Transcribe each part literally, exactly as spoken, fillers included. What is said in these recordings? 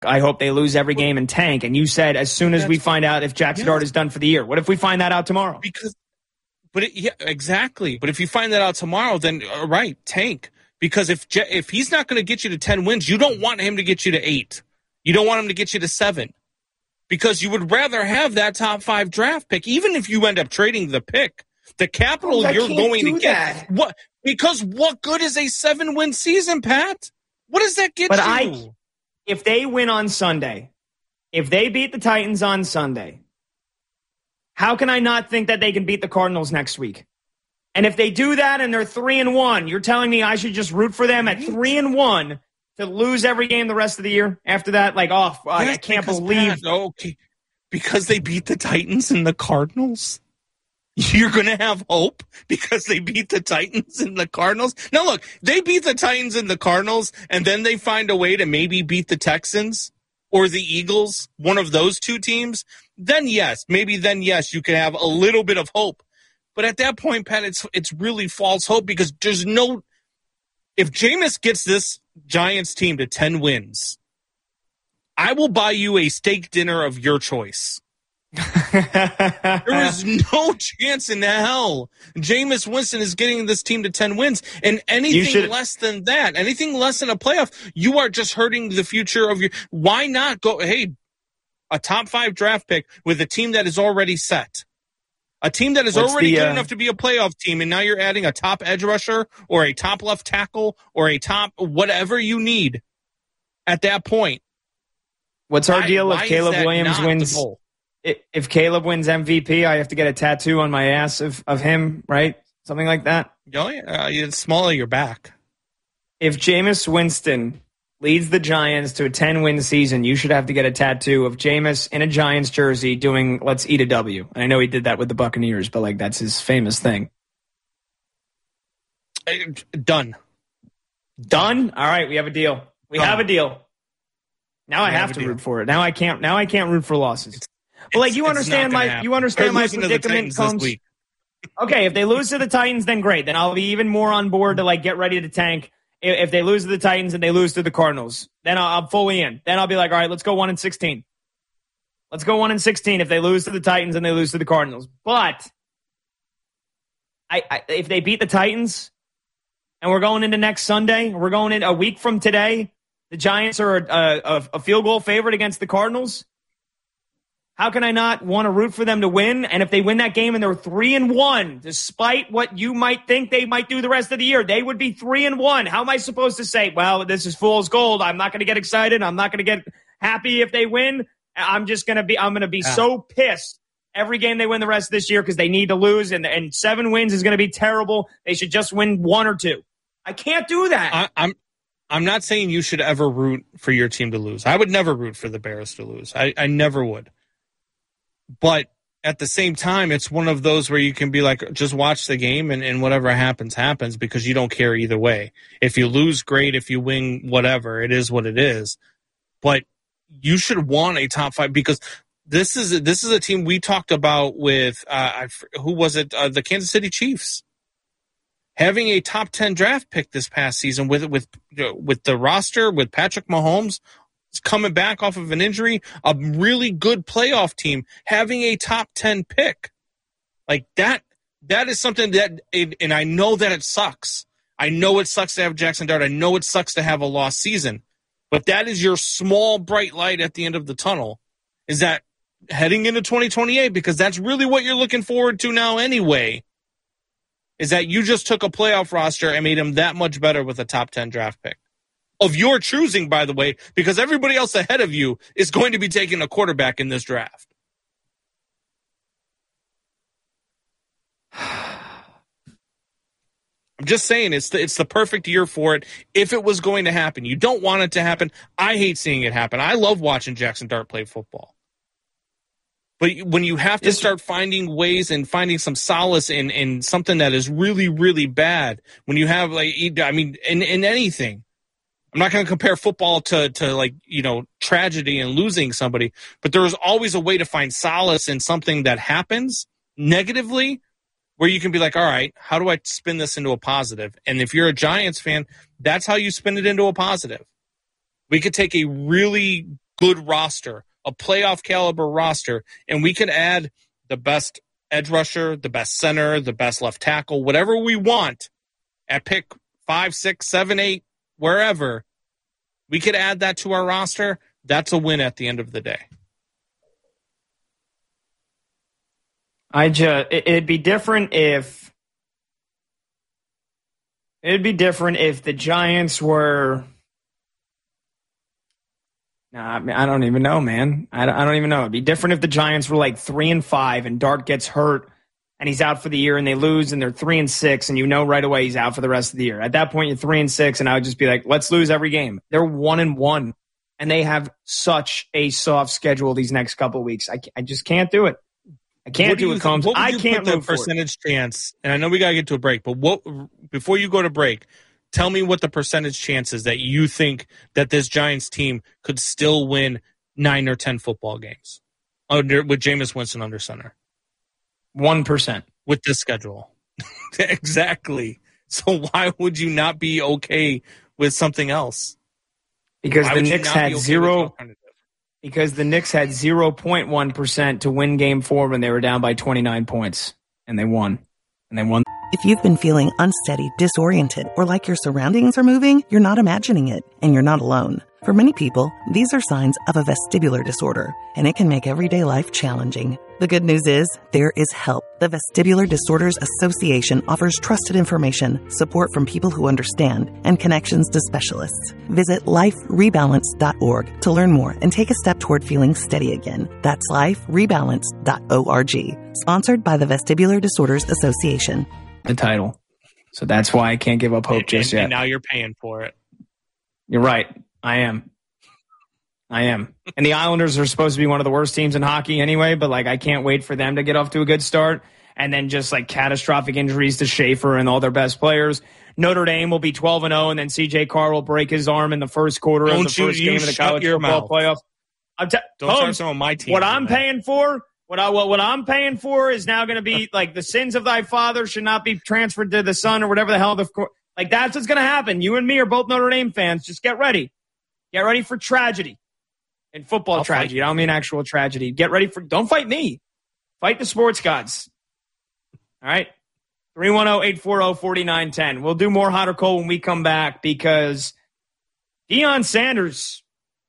I hope they lose every game and tank. And you said as soon as we find out if Jackson yeah. Dart is done for the year. What if we find that out tomorrow? Because, but it, yeah, exactly. But if you find that out tomorrow, then all right, tank. Because if if he's not going to get you to ten wins, you don't want him to get you to eight. You don't want him to get you to seven. Because you would rather have that top five draft pick, even if you end up trading the pick. The capital oh, you're going to that. get. What? Because what good is a seven-win season, Pat? What does that get but you? I, if they win on Sunday, if they beat the Titans on Sunday, how can I not think that they can beat the Cardinals next week? And if they do that and they're three and one, you're telling me I should just root for them at three and one to lose every game the rest of the year after that? Like, oh, yes, I can't believe. Pat, okay, because they beat the Titans and the Cardinals. You're going to have hope because they beat the Titans and the Cardinals. Now, look, they beat the Titans and the Cardinals, and then they find a way to maybe beat the Texans or the Eagles, one of those two teams. Then, yes, maybe then, yes, you can have a little bit of hope. But at that point, Pat, it's it's really false hope because there's no – if Jameis gets this Giants team to ten wins, I will buy you a steak dinner of your choice. There is no chance in hell Jameis Winston is getting this team to ten wins. And anything should, less than that, anything less than a playoff, you are just hurting the future of your – why not go – hey, a top five draft pick with a team that is already set. A team that is What's already the, good uh, enough to be a playoff team, and now you're adding a top edge rusher or a top left tackle or a top whatever you need at that point. What's our why, deal if Caleb Williams wins – if Caleb wins M V P, I have to get a tattoo on my ass of, of him, right? Something like that. Oh, yeah. It's small of your back. If Jameis Winston leads the Giants to a ten-win season, you should have to get a tattoo of Jameis in a Giants jersey doing Let's Eat a W. And I know he did that with the Buccaneers, but like that's his famous thing. Done. Done? All right, we have a deal. We Done. have a deal. Now we I have, have to root for it. Now I can't now I can't root for losses. It's- But like you understand my happen. you understand my predicament comes. Okay, if they lose to the Titans, then great. Then I'll be even more on board to like get ready to tank. If they lose to the Titans and they lose to the Cardinals, then I'm fully in. Then I'll be like, all right, let's go one and sixteen. Let's go one and sixteen if they lose to the Titans and they lose to the Cardinals. But I, I if they beat the Titans and we're going into next Sunday, we're going in a week from today. The Giants are a, a, a field goal favorite against the Cardinals. How can I not want to root for them to win? And if they win that game and they're three and one, despite what you might think they might do the rest of the year, they would be three and one. How am I supposed to say, well, this is fool's gold. I'm not going to get excited. I'm not going to get happy if they win. I'm just going to be, I'm going to be yeah. so pissed every game they win the rest of this year because they need to lose. And, and seven wins is going to be terrible. They should just win one or two. I can't do that. I, I'm, I'm not saying you should ever root for your team to lose. I would never root for the Bears to lose. I, I never would. But at the same time, it's one of those where you can be like, just watch the game and, and whatever happens, happens because you don't care either way. If you lose, great. If you win, whatever. It is what it is. But you should want a top five because this is a, this is a team we talked about with, uh, who was it? Uh, the Kansas City Chiefs. Having a top ten draft pick this past season with, with, with the roster, with Patrick Mahomes, coming back off of an injury, a really good playoff team, having a top ten pick. Like that, that is something that, and I know that it sucks. I know it sucks to have Jackson Dart. I know it sucks to have a lost season. But that is your small, bright light at the end of the tunnel, is that heading into twenty twenty-eight, because that's really what you're looking forward to now anyway, is that you just took a playoff roster and made him that much better with a top ten draft pick. Of your choosing, by the way, because everybody else ahead of you is going to be taking a quarterback in this draft. I'm just saying it's the, it's the perfect year for it if it was going to happen. You don't want it to happen. I hate seeing it happen. I love watching Jackson Dart play football. But when you have to start finding ways and finding some solace in, in something that is really, really bad, when you have, like, I mean, in, in anything, I'm not going to compare football to, to like, you know, tragedy and losing somebody, but there is always a way to find solace in something that happens negatively where you can be like, all right, how do I spin this into a positive? And if you're a Giants fan, that's how you spin it into a positive. We could take a really good roster, a playoff caliber roster, and we could add the best edge rusher, the best center, the best left tackle, whatever we want at pick five, six, seven, eight, wherever, we could add that to our roster. That's a win at the end of the day. I just, it'd be different if, it'd be different if the Giants were, nah, I don't even know, man. I don't, I don't even know. It'd be different if the Giants were like three and five and Dart gets hurt and he's out for the year and they lose and they're three and six and you know right away he's out for the rest of the year. At that point, you're three and six and I would just be like, let's lose every game. They're one and one and they have such a soft schedule these next couple of weeks. I, I just can't do it. I can't do, do it, Combs. I can't put the percentage chance, and I know we got to get to a break, but what before you go to break, tell me what the percentage chance is that you think that this Giants team could still win nine or ten football games under with Jameis Winston under center. One percent with this schedule. Exactly. So why would you not be okay with something else? Because why the Knicks had okay zero. Because the Knicks had zero point one percent to win game four when they were down by twenty-nine points. And they won. And they won. If you've been feeling unsteady, disoriented, or like your surroundings are moving, you're not imagining it. And you're not alone. For many people, these are signs of a vestibular disorder, and it can make everyday life challenging. The good news is, there is help. The Vestibular Disorders Association offers trusted information, support from people who understand, and connections to specialists. Visit life rebalance dot org to learn more and take a step toward feeling steady again. That's life rebalance dot org. Sponsored by the Vestibular Disorders Association. The title. So that's why I can't give up hope and, just and, yet. And now you're paying for it. You're right. I am. I am. And the Islanders are supposed to be one of the worst teams in hockey anyway, but like I can't wait for them to get off to a good start. And then just like catastrophic injuries to Schaefer and all their best players. Notre Dame will be twelve and oh, and then C J Carr will break his arm in the first quarter Don't of the you, first game of the college football mouth. playoff. I'm t- Don't Holmes, start some of my team. What I'm that. paying for, what I what, what I'm paying for is now going to be like the sins of thy father should not be transferred to the son or whatever the hell the like that's what's going to happen. You and me are both Notre Dame fans. Just get ready. Get ready for tragedy. In football I'll tragedy. I don't mean actual tragedy. Get ready for – don't fight me. Fight the sports gods. All right? three one zero, eight four zero, four nine one zero. We'll do more hot or cold when we come back because Deion Sanders,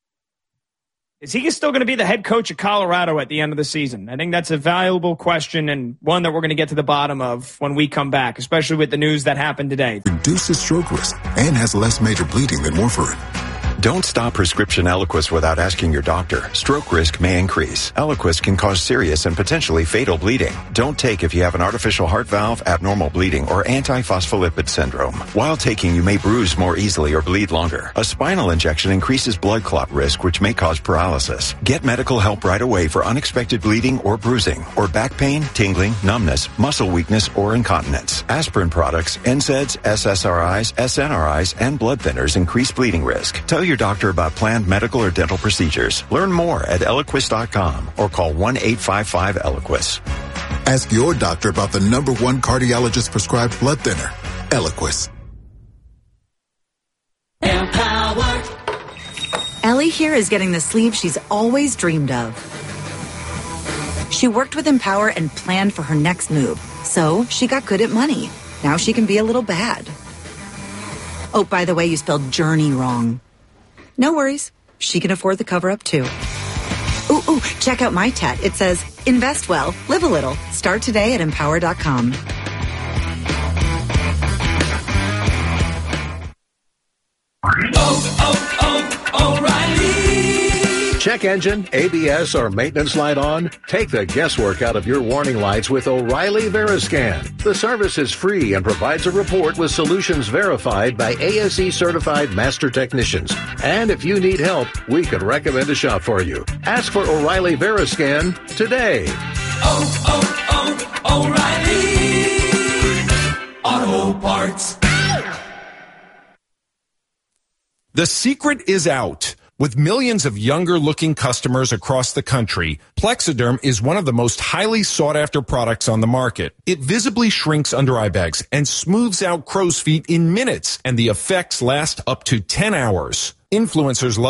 is he still going to be the head coach of Colorado at the end of the season? I think that's a valuable question and one that we're going to get to the bottom of when we come back, especially with the news that happened today. Reduces stroke risk and has less major bleeding than warfarin. Don't stop prescription Eliquis without asking your doctor. Stroke risk may increase. Eliquis can cause serious and potentially fatal bleeding. Don't take if you have an artificial heart valve, abnormal bleeding, or antiphospholipid syndrome. While taking, you may bruise more easily or bleed longer. A spinal injection increases blood clot risk, which may cause paralysis. Get medical help right away for unexpected bleeding or bruising, or back pain, tingling, numbness, muscle weakness, or incontinence. Aspirin products, N SAIDs, S S R Is, S N R Is, and blood thinners increase bleeding risk. Tell your doctor about planned medical or dental procedures. Learn more at Eliquis dot com or call one eight five five Eliquis. Ask your doctor about the number one cardiologist prescribed blood thinner, Eliquis. Empower. Ellie here is getting the sleep she's always dreamed of. She worked with Empower and planned for her next move, so she got good at money. Now she can be a little bad. Oh, by the way, you spelled journey wrong. No worries. She can afford the cover-up, too. Ooh, ooh, check out my tat. It says, invest well, live a little. Start today at empower dot com. Oh, oh, oh, O'Reilly! Check engine, A B S, or maintenance light on? Take the guesswork out of your warning lights with O'Reilly Veriscan. The service is free and provides a report with solutions verified by A S E-certified master technicians. And if you need help, we can recommend a shop for you. Ask for O'Reilly Veriscan today. Oh, oh, oh, O'Reilly Auto Parts. The secret is out. With millions of younger-looking customers across the country, Plexiderm is one of the most highly sought-after products on the market. It visibly shrinks under-eye bags and smooths out crow's feet in minutes, and the effects last up to ten hours. Influencers love it.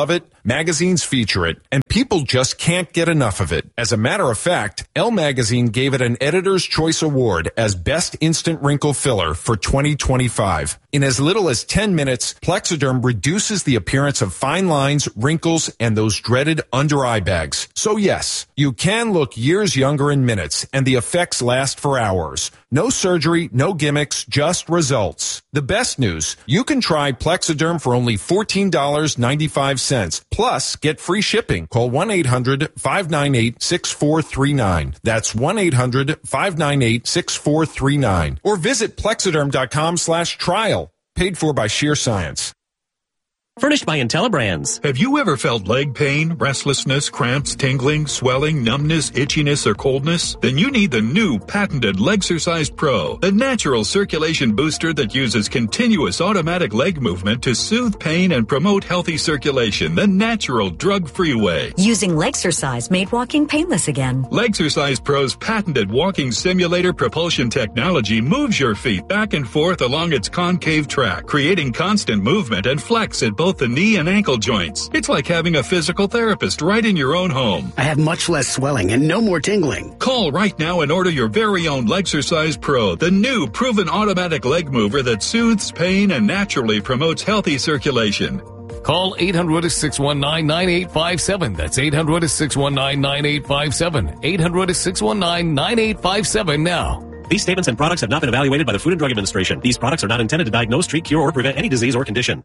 Magazines feature it, and people just can't get enough of it. As a matter of fact, Elle Magazine gave it an Editor's Choice Award as Best Instant Wrinkle Filler for twenty twenty-five. In as little as ten minutes, Plexiderm reduces the appearance of fine lines, wrinkles, and those dreaded under-eye bags. So yes, you can look years younger in minutes, and the effects last for hours. No surgery, no gimmicks, just results. The best news, you can try Plexiderm for only fourteen dollars and ninety-five cents. Plus, get free shipping. Call one eight hundred five nine eight six four three nine. That's one eight hundred five nine eight six four three nine. Or visit plexiderm.com slash trial. Paid for by Sheer Science. Furnished by IntelliBrands. Have you ever felt leg pain, restlessness, cramps, tingling, swelling, numbness, itchiness, or coldness? Then you need the new patented Legsercise Pro, the natural circulation booster that uses continuous automatic leg movement to soothe pain and promote healthy circulation the natural drug-free way. Using Legsercise made walking painless again. Legsercise Pro's patented walking simulator propulsion technology moves your feet back and forth along its concave track, creating constant movement and flex at both the knee and ankle joints. It's like having a physical therapist right in your own home. I have much less swelling and no more tingling. Call right now and order your very own Legsercise Pro, the new proven automatic leg mover that soothes pain and naturally promotes healthy circulation. Call eight hundred six one nine nine eight five seven. That's eight hundred six one nine nine eight five seven. eight hundred six one nine nine eight five seven now. These statements and products have not been evaluated by the Food and Drug Administration. These products are not intended to diagnose, treat, cure, or prevent any disease or condition.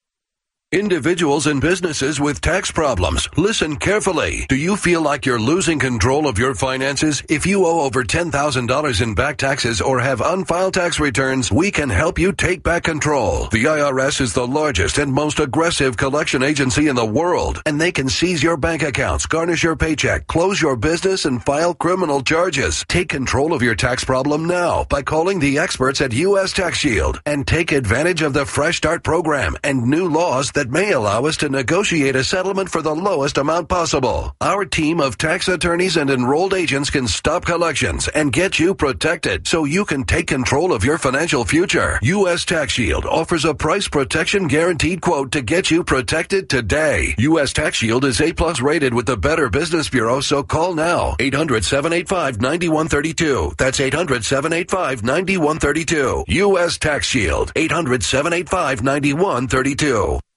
Individuals and businesses with tax problems, listen carefully. Do you feel like you're losing control of your finances? If you owe over ten thousand dollars in back taxes or have unfiled tax returns, we can help you take back control. The I R S is the largest and most aggressive collection agency in the world, and they can seize your bank accounts, garnish your paycheck, close your business, and file criminal charges. Take control of your tax problem now by calling the experts at U S Tax Shield and take advantage of the Fresh Start program and new laws that may allow us to negotiate a settlement for the lowest amount possible. Our team of tax attorneys and enrolled agents can stop collections and get you protected so you can take control of your financial future. U S Tax Shield offers a price protection guaranteed quote to get you protected today. U S Tax Shield is A plus rated with the Better Business Bureau, so call now. eight hundred seven eight five nine one three two. That's eight hundred seven eight five nine one three two. U S Tax Shield. eight hundred seven eight five nine one three two.